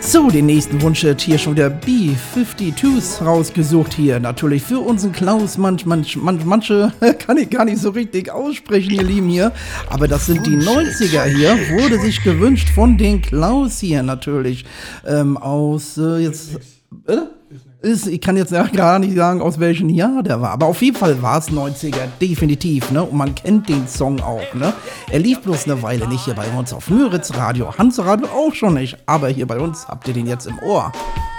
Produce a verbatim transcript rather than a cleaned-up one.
So, den nächsten Wunsch hat hier schon wieder B zweiundfünfzig rausgesucht hier. Natürlich für unseren Klaus. Manch, manch, manch, manche kann ich gar nicht so richtig aussprechen, ihr Lieben hier. Aber das sind die neunziger hier. Wurde sich gewünscht von den Klaus hier natürlich. Ähm, aus, äh, jetzt, äh? Ist, ich kann jetzt ja gar nicht sagen, aus welchem Jahr der war. Aber auf jeden Fall war es neunziger, definitiv, ne? Und man kennt den Song auch, ne? Er lief bloß eine Weile nicht hier bei uns auf Müritz Radio, Hans Radio auch schon nicht. Aber hier bei uns habt ihr den jetzt im Ohr.